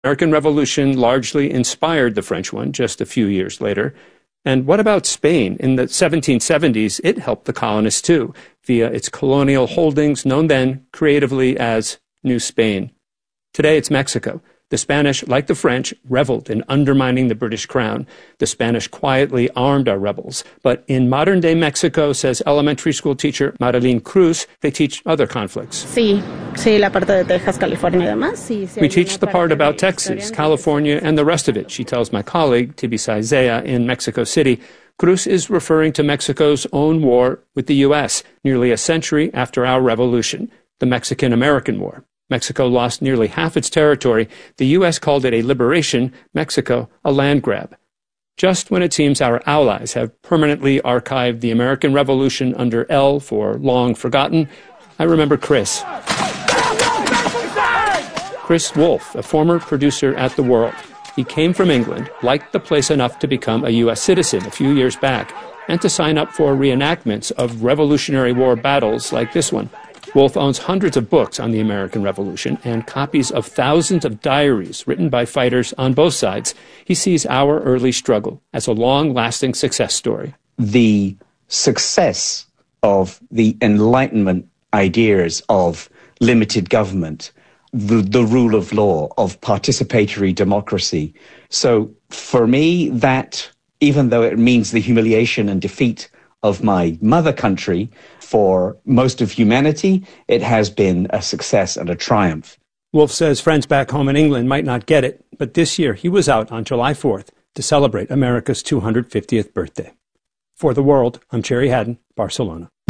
American Revolution largely inspired the French one just a few years later. And what about Spain? In the 1770s, it helped the colonists too, via its colonial holdings, known then creatively as New Spain. Today it's Mexico. The Spanish, like the French, reveled in undermining the British crown. The Spanish quietly armed our rebels. But in modern-day Mexico, says elementary school teacher Marilyn Cruz, they teach other conflicts. Sí, la parte de Texas, California, además. Sí, we teach the part about Texas, California, and the rest of it, she tells my colleague, Tibisay Zea, in Mexico City. Cruz is referring to Mexico's own war with the U.S., nearly a century after our revolution, the Mexican-American War. Mexico lost nearly half its territory. The U.S. called it a liberation, Mexico a land grab. Just when it seems our allies have permanently archived the American Revolution under L for long forgotten, I remember Chris. Chris Wolf, a former producer at The World. He came from England, liked the place enough to become a U.S. citizen a few years back, and to sign up for reenactments of Revolutionary War battles like this one. Wolf owns hundreds of books on the American Revolution and copies of thousands of diaries written by fighters on both sides. He sees our early struggle as a long-lasting success story. The success of the Enlightenment ideas of limited government, the rule of law, of participatory democracy. So for me, that, even though it means the humiliation and defeat of my mother country, for most of humanity, it has been a success and a triumph. Wolf says friends back home in England might not get it, but this year he was out on July 4th to celebrate America's 250th birthday. For The World, I'm Cherry Haddon, Barcelona.